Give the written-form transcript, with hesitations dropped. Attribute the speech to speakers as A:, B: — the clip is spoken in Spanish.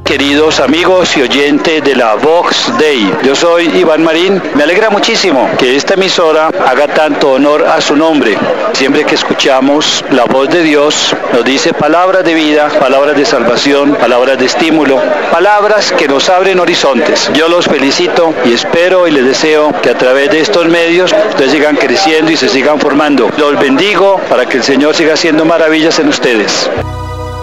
A: queridos amigos y oyentes de la Vox Dei. Yo soy Iván Marín. Me alegra muchísimo que esta emisora haga tanto honor a su nombre. Siempre que escuchamos la voz de Dios, nos dice palabras de vida, palabras de salvación, palabras de estímulo, palabras que nos abren horizontes. Yo los felicito y espero y les deseo que a través de estos medios ustedes sigan creciendo y se sigan formando. Los bendigo para que el Señor siga haciendo maravillas en ustedes.